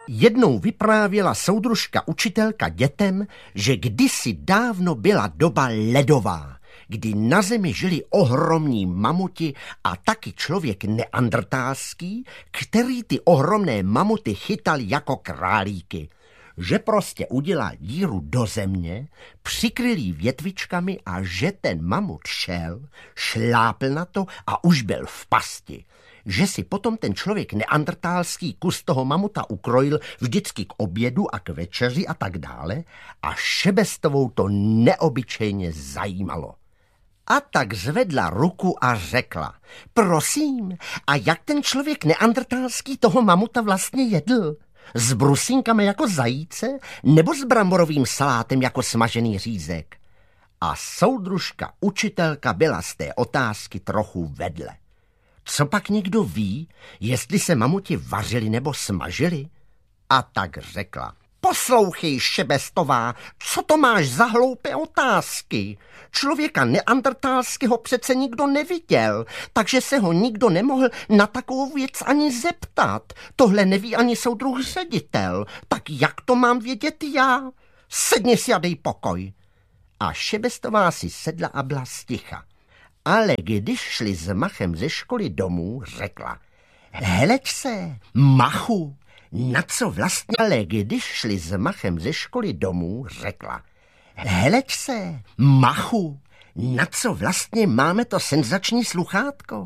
Jednou vyprávěla soudružka učitelka dětem, že kdysi dávno byla doba ledová, kdy na zemi žili ohromní mamuti a taky člověk neandrtálský, který ty ohromné mamuty chytal jako králíky. Že prostě udělal díru do země, přikryl jí větvičkami a že ten mamut šel, šlápl na to a už byl v pasti. Že si potom ten člověk neandrtálský kus toho mamuta ukrojil vždycky k obědu a k večeři a tak dále a Šebestovou to neobyčejně zajímalo. A tak zvedla ruku a řekla: prosím, a jak ten člověk neandrtálský toho mamuta vlastně jedl? S brusínkami jako zajíce nebo s bramborovým salátem jako smažený řízek? A soudružka učitelka byla z té otázky trochu vedle. Co pak někdo ví, jestli se mamuti vařili nebo smažili? A tak řekla: poslouchej, Šebestová, co to máš za hloupé otázky? Člověka neandrtálského přece nikdo neviděl, takže se ho nikdo nemohl na takovou věc ani zeptat. Tohle neví ani soudruh ředitel, tak jak to mám vědět já? Sedni si a dej pokoj. A Šebestová si sedla a byla sticha. Ale když šli s Machem ze školy domů, řekla: heleď se, Machu, na co vlastně? Ale když šli s Machem ze školy domů, řekla: heleď se, Machu, na co vlastně máme to senzační sluchátko?